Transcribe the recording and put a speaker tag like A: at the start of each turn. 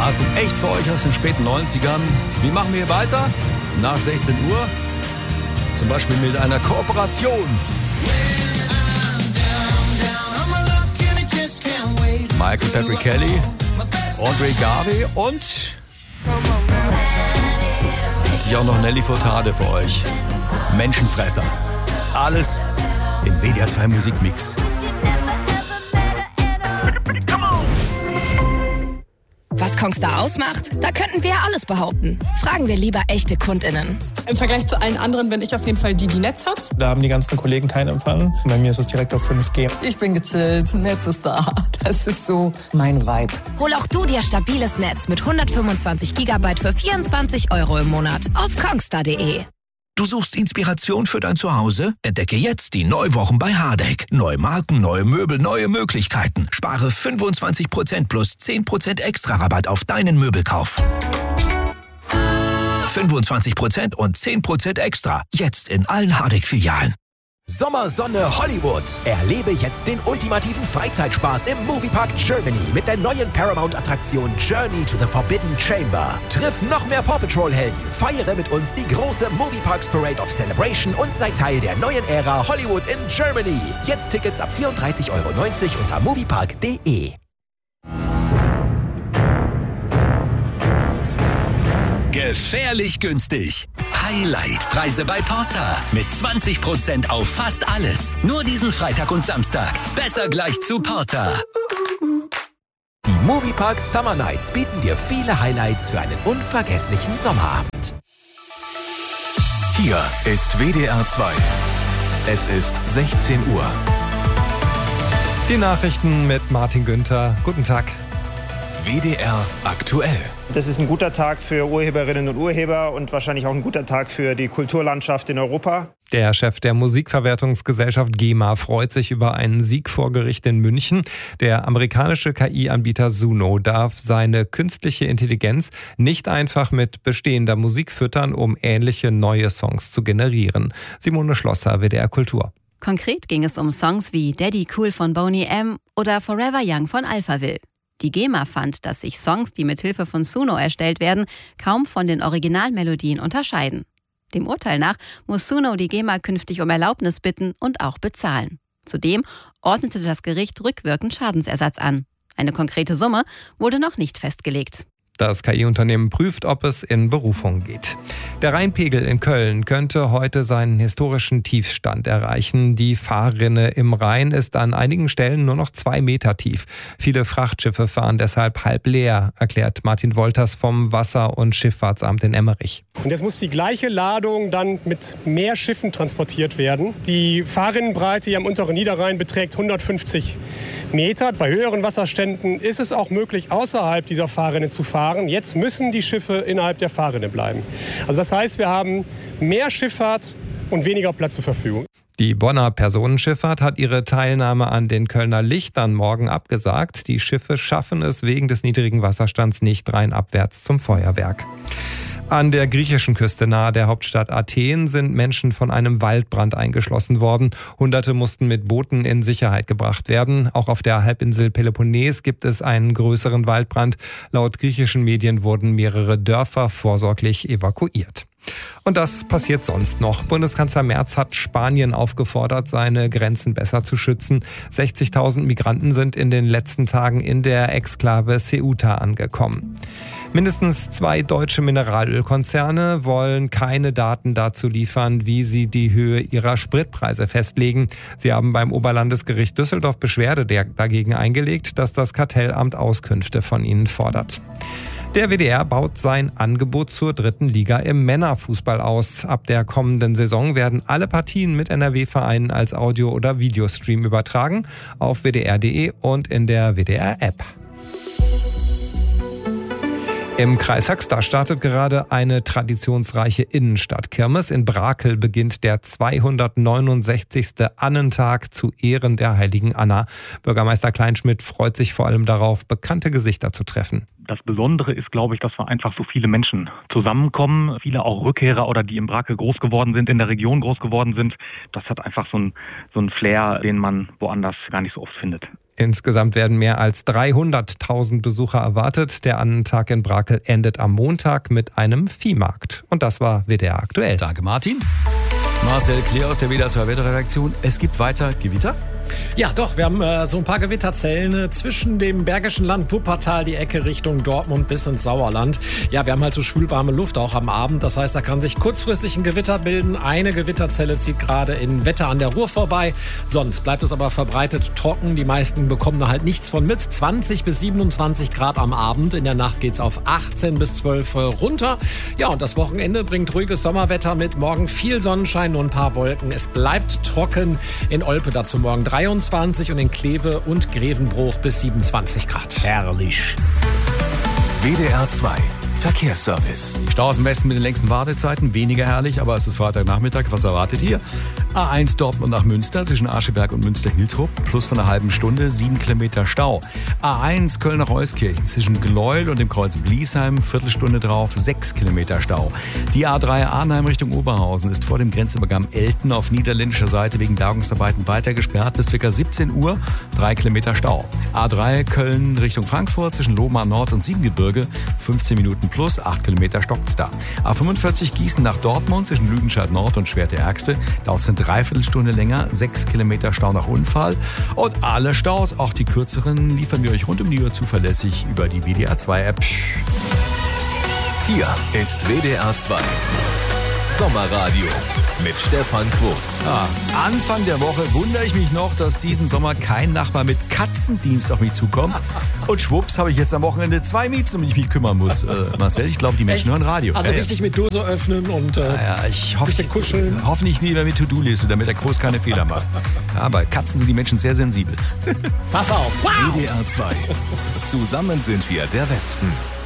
A: Stars sind echt für euch aus den späten 90ern. Wie machen wir weiter? Nach 16 Uhr? Zum Beispiel mit einer Kooperation. Michael Patrick Kelly, Andre Garvey und ja auch noch Nelly Furtado für euch. Menschenfresser. Alles im WDR 2 Musikmix.
B: Was Kongstar ausmacht? Da könnten wir ja alles behaupten. Fragen wir lieber echte KundInnen.
C: Im Vergleich zu allen anderen bin ich auf jeden Fall die Netz hat.
D: Da haben die ganzen Kollegen keinen Empfang. Bei mir ist es direkt auf 5G.
E: Ich bin gechillt, Netz ist da. Das ist so mein Vibe.
B: Hol auch du dir stabiles Netz mit 125 GB für 24 € im Monat auf kongstar.de.
F: Du suchst Inspiration für dein Zuhause? Entdecke jetzt die Neuwochen bei Hardegg. Neue Marken, neue Möbel, neue Möglichkeiten. Spare 25% plus 10% extra Rabatt auf deinen Möbelkauf. 25% und 10% extra. Jetzt in allen Hardegg-Filialen.
G: Sommersonne Hollywood. Erlebe jetzt den ultimativen Freizeitspaß im Moviepark Germany mit der neuen Paramount-Attraktion Journey to the Forbidden Chamber. Triff noch mehr Paw Patrol-Helden, feiere mit uns die große Movieparks Parade of Celebration und sei Teil der neuen Ära Hollywood in Germany. Jetzt Tickets ab 34,90 € unter moviepark.de.
H: Gefährlich günstig. Highlight-Preise bei Porter. Mit 20% auf fast alles. Nur diesen Freitag und Samstag. Besser gleich zu Porter.
G: Die Moviepark Summer Nights bieten dir viele Highlights für einen unvergesslichen Sommerabend.
I: Hier ist WDR 2. Es ist 16 Uhr.
J: Die Nachrichten mit Martin Günther. Guten Tag.
I: WDR aktuell.
D: Das ist ein guter Tag für Urheberinnen und Urheber und wahrscheinlich auch ein guter Tag für die Kulturlandschaft in Europa.
J: Der Chef der Musikverwertungsgesellschaft GEMA freut sich über einen Sieg vor Gericht in München. Der amerikanische KI-Anbieter Suno darf seine künstliche Intelligenz nicht einfach mit bestehender Musik füttern, um ähnliche neue Songs zu generieren. Simone Schlosser, WDR Kultur.
K: Konkret ging es um Songs wie Daddy Cool von Boney M. oder Forever Young von Alphaville. Die GEMA fand, dass sich Songs, die mit Hilfe von Suno erstellt werden, kaum von den Originalmelodien unterscheiden. Dem Urteil nach muss Suno die GEMA künftig um Erlaubnis bitten und auch bezahlen. Zudem ordnete das Gericht rückwirkend Schadensersatz an. Eine konkrete Summe wurde noch nicht festgelegt.
J: Das KI-Unternehmen prüft, ob es in Berufung geht. Der Rheinpegel in Köln könnte heute seinen historischen Tiefstand erreichen. Die Fahrrinne im Rhein ist an einigen Stellen nur noch 2 Meter tief. Viele Frachtschiffe fahren deshalb halb leer, erklärt Martin Wolters vom Wasser- und Schifffahrtsamt in Emmerich.
L: Und jetzt muss die gleiche Ladung dann mit mehr Schiffen transportiert werden. Die Fahrrinnenbreite hier am unteren Niederrhein beträgt 150 Meter. Bei höheren Wasserständen ist es auch möglich, außerhalb dieser Fahrrinne zu fahren. Jetzt müssen die Schiffe innerhalb der Fahrrinne bleiben. Also das heißt, wir haben mehr Schifffahrt und weniger Platz zur Verfügung.
J: Die Bonner Personenschifffahrt hat ihre Teilnahme an den Kölner Lichtern morgen abgesagt. Die Schiffe schaffen es wegen des niedrigen Wasserstands nicht rheinabwärts zum Feuerwerk. An der griechischen Küste nahe der Hauptstadt Athen sind Menschen von einem Waldbrand eingeschlossen worden. Hunderte mussten mit Booten in Sicherheit gebracht werden. Auch auf der Halbinsel Peloponnes gibt es einen größeren Waldbrand. Laut griechischen Medien wurden mehrere Dörfer vorsorglich evakuiert. Und das passiert sonst noch. Bundeskanzler Merz hat Spanien aufgefordert, seine Grenzen besser zu schützen. 60.000 Migranten sind in den letzten Tagen in der Exklave Ceuta angekommen. Mindestens 2 deutsche Mineralölkonzerne wollen keine Daten dazu liefern, wie sie die Höhe ihrer Spritpreise festlegen. Sie haben beim Oberlandesgericht Düsseldorf Beschwerde dagegen eingelegt, dass das Kartellamt Auskünfte von ihnen fordert. Der WDR baut sein Angebot zur 3. Liga im Männerfußball aus. Ab der kommenden Saison werden alle Partien mit NRW-Vereinen als Audio- oder Videostream übertragen auf wdr.de und in der WDR-App. Im Kreis Höxter startet gerade eine traditionsreiche Innenstadtkirmes. In Brakel beginnt der 269. Annentag zu Ehren der heiligen Anna. Bürgermeister Kleinschmidt freut sich vor allem darauf, bekannte Gesichter zu treffen.
M: Das Besondere ist, glaube ich, dass wir einfach so viele Menschen zusammenkommen. Viele auch Rückkehrer oder die in Brakel groß geworden sind, in der Region groß geworden sind. Das hat einfach so einen Flair, den man woanders gar nicht so oft findet.
J: Insgesamt werden mehr als 300.000 Besucher erwartet. Der Annentag in Brakel endet am Montag mit einem Viehmarkt. Und das war WDR aktuell.
A: Danke, Martin. Marcel Kleer aus der WDR 2 Wetterredaktion. Es gibt weiter Gewitter?
N: Ja, doch, wir haben so ein paar Gewitterzellen zwischen dem Bergischen Land, Wuppertal, die Ecke Richtung Dortmund bis ins Sauerland. Ja, wir haben halt so schwülwarme Luft auch am Abend. Das heißt, da kann sich kurzfristig ein Gewitter bilden. Eine Gewitterzelle zieht gerade in Wetter an der Ruhr vorbei. Sonst bleibt es aber verbreitet trocken. Die meisten bekommen da halt nichts von mit. 20 bis 27 Grad am Abend. In der Nacht geht's auf 18 bis 12 runter. Ja, und das Wochenende bringt ruhiges Sommerwetter mit. Morgen viel Sonnenschein, nur ein paar Wolken. Es bleibt trocken. In Olpe dazu morgen 23 und in Kleve und Grevenbruch bis 27 Grad.
A: Herrlich.
I: WDR 2 Verkehrsservice.
A: Staus im Westen mit den längsten Wartezeiten, weniger herrlich, aber es ist Freitagnachmittag. Was erwartet ihr? A1 Dortmund nach Münster zwischen Ascheberg und Münster-Hiltrup, plus von einer halben Stunde, 7 Kilometer Stau. A1 Köln nach Euskirchen zwischen Gleuel und dem Kreuz Bliesheim, Viertelstunde drauf, 6 Kilometer Stau. Die A3 Arnheim Richtung Oberhausen ist vor dem Grenzübergang Elten auf niederländischer Seite wegen Bergungsarbeiten weiter gesperrt bis ca. 17 Uhr, 3 Kilometer Stau. A3 Köln Richtung Frankfurt zwischen Lohmar Nord und Siebengebirge, 15 Minuten plus, 8 Kilometer stockt's da. A45 Gießen nach Dortmund zwischen Lüdenscheid Nord und Schwerte-Ärgste dauert es eine Dreiviertelstunde länger, 6 Kilometer Stau nach Unfall. Und alle Staus, auch die kürzeren, liefern wir euch rund um die Uhr zuverlässig über die WDR 2 App.
I: Hier ist WDR 2 Sommerradio mit Stefan Quos.
A: Anfang der Woche wundere ich mich noch, dass diesen Sommer kein Nachbar mit Katzendienst auf mich zukommt. Und schwupps habe ich jetzt am Wochenende 2 Mieten, um die ich mich kümmern muss. Marcel, ich glaube, die Menschen hören Radio.
N: Also richtig mit Dose öffnen und
A: ich hoffe,
N: kuscheln.
A: Hoffentlich nie mehr mit To-Do-Liste, damit der Quos keine Fehler macht. Ja, aber Katzen sind die Menschen sehr sensibel.
N: Pass auf.
I: Wow. WDR 2. Zusammen sind wir der Westen.